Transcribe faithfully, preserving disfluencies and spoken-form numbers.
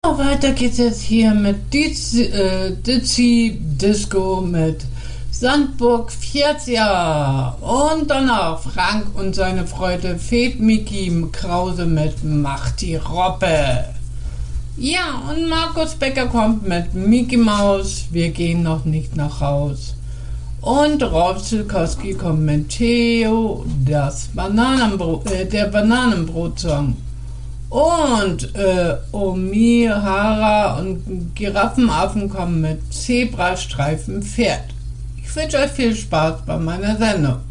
Weiter geht's jetzt hier mit Dizzy, äh, Dizzy Disco mit Sandburg Fjärzja und danach Frank und seine Freude Fed Mickey Krause mit Macht die Robbe. Ja, und Markus Becker kommt mit Mickey Maus, wir gehen noch nicht nach Haus. Und Rolf Zukowski kommt mit Theo, das Bananenbrot, äh, der Bananenbrot-Song. Und äh, Omihara und Giraffenaffen kommen mit Zebrastreifen Pferd. Ich wünsche euch viel Spaß bei meiner Sendung.